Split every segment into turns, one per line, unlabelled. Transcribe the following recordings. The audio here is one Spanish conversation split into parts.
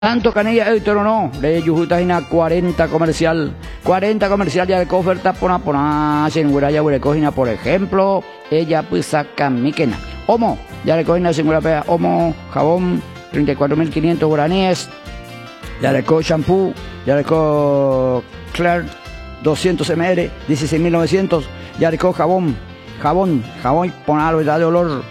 Tanto canilla pero no, de Yujutajina 40 comercial ya de oferta pona, sin ya cojina, por ejemplo, ella pues saca miquena. Omo, ya le cojina sin pea, omo, jabón, 34.500 guaraníes, ya le co shampoo, ya le co Claire, 200 ml, 16.900, ya le co jabón, ponalo de olor,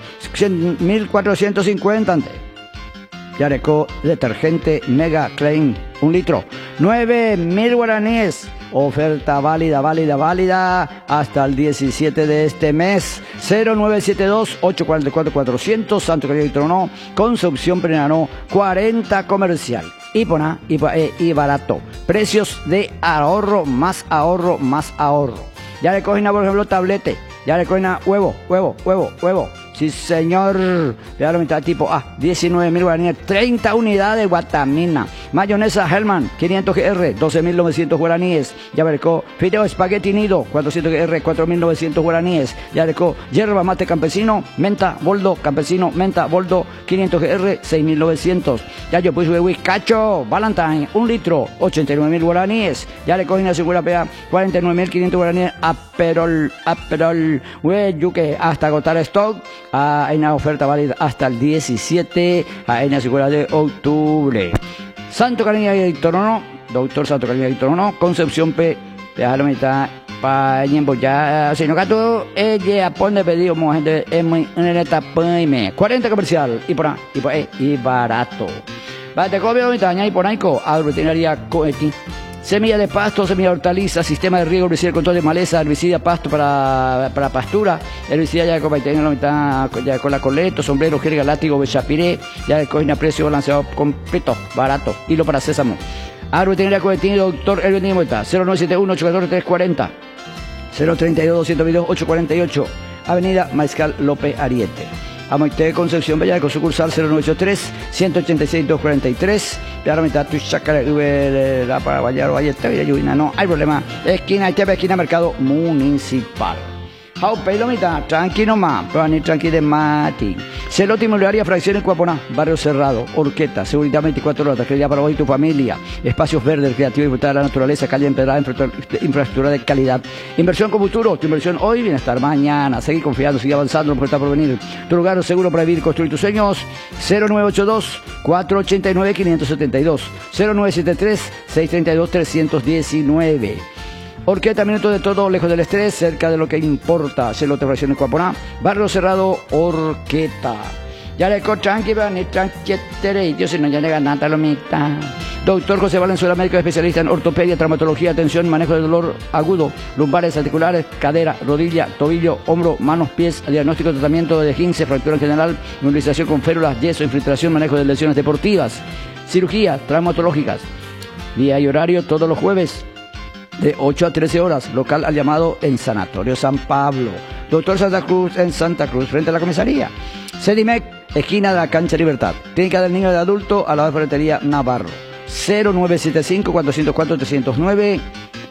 1.450 Yareco detergente Mega Clean 1 litro, 9.000 guaraníes. Oferta válida hasta el 17 de este mes. 0972-844-400, Santo Canilla y Tronó, Concepción Prenano, 40 comercial. Y barato. Precios de ahorro, más ahorro. Ya le cogen, por ejemplo, tablete. Ya le cogen huevo. Sí, señor. Ya lo mitad tipo 19.000 guaraníes, 30 unidades de guatamina. Mayonesa Hellman, 500 GR, 12.900 guaraníes. Ya verco, fideo espagueti nido, 400 GR, 4.900 guaraníes. Ya verco, yerba mate campesino, menta boldo, 500 GR, 6.900. Ya yo puse cacho, Valentine, 1 litro, 89.000 guaraníes. Ya le cogen a segura pea, 49.500 guaraníes. Aperol, yuque, hasta agotar stock. Hay una oferta válida hasta el 17, hay una segura de octubre. Santo Canilla y Torono, doctor Santo Canilla y Torono, Concepción P, te la mitad, pa ñembo ya, señor gato, ella pone pedido, gente, es muy, en esta 40 comercial, y barato. Te cobio, mitad, y por aico, agroveterinaria coeti. Semilla de pasto, semilla de hortaliza, sistema de riego, herbicida de control de maleza, herbicida pasto para pastura, herbicida ya con la coleto, sombrero, jerga, látigo, bechapiré, ya de cojina precio balanceado completo, barato, hilo para sésamo. Agroveterinaria Coetín, doctor Elvin Muerta, 0971-814-340, 032-222-848, Avenida Mariscal López Ariete. Amoité Concepción Bella con sucursal 0983-186-243. Ahora mitad tu chacara la para Vallar Valleta y no hay problema. Esquina Mercado Municipal. Pelo mitad, tranquilo más, pero ni tranquilo de mati. Celote Inmobiliaria, Fracciones Cuaponá, Barrio Cerrado, Orqueta, seguridad 24 horas, tranquilidad para vos y tu familia, espacios verdes, creativos y disfrutar de la naturaleza, calle empedrada, infraestructura de calidad. Inversión con futuro, tu inversión hoy, bienestar mañana. Seguir confiando, seguir avanzando, no está por venir. Tu lugar seguro para vivir y construir tus sueños. 0982-489-572, 0973-632-319. Orqueta, minutos de todo, lejos del estrés, cerca de lo que importa. Celote Fracciones Cuaponá, Barrio Cerrado, Orqueta. Ya le tranquila, ni tranquetere, Dios no ya le gana lo mitad. Doctor José Valenzuela, médico especialista en ortopedia, traumatología, atención, manejo de dolor agudo, lumbares, articulares, cadera, rodilla, tobillo, hombro, manos, pies, diagnóstico, tratamiento de esguince, fractura en general, inmovilización con férulas, yeso, infiltración, manejo de lesiones deportivas, cirugías traumatológicas. Día y horario todos los jueves, de 8 a 13 horas, local al llamado en Sanatorio San Pablo. Doctor Santa Cruz en Santa Cruz, frente a la comisaría. Sedimec, esquina de la Cancha Libertad. Clínica del Niño y de Adulto, a la de Ferretería Navarro. 0975-404-309,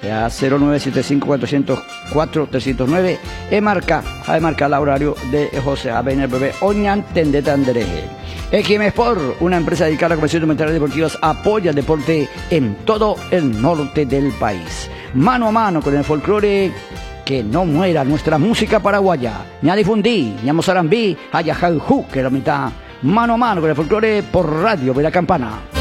0975-404-309, marca el horario de José Abener Bebé Oñan Tendeta Andereje. XM Sport, una empresa dedicada a la comercio de materiales deportivos, apoya el deporte en todo el norte del país. Mano a mano con el folclore, que no muera nuestra música paraguaya. Ña difundí, ña mozarambí, ayajaljú, que la mitad. Mano a mano con el folclore por Radio Vela Campana.